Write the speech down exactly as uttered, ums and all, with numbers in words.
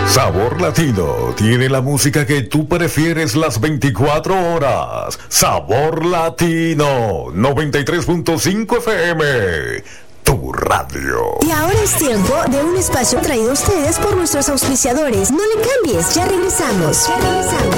Sabor Latino tiene la música que tú prefieres las veinticuatro horas. Sabor Latino noventa y tres punto cinco F M. Tu radio. Y ahora es tiempo de un espacio traído a ustedes por nuestros auspiciadores. No le cambies, ya regresamos. Ya regresamos.